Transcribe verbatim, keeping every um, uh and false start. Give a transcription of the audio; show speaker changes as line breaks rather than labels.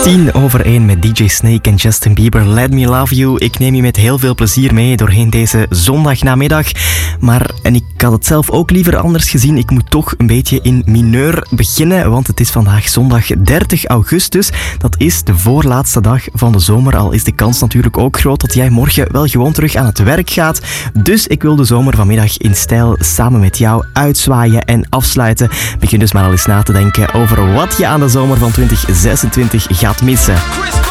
Tien over één met D J Snake en Justin Bieber. Let Me Love You. Ik neem je met heel veel plezier mee doorheen deze zondagnamiddag. Maar, en ik had het zelf ook liever anders gezien, ik moet toch een beetje in mineur beginnen, want het is vandaag zondag dertig augustus. Dat is de voorlaatste dag van de zomer, al is de kans natuurlijk ook groot dat jij morgen wel gewoon terug aan het werk gaat. Dus ik wil de zomer vanmiddag in stijl samen met jou uitzwaaien en afsluiten. Begin dus maar al eens na te denken over wat je aan de zomer van twintig zesentwintig gaat missen.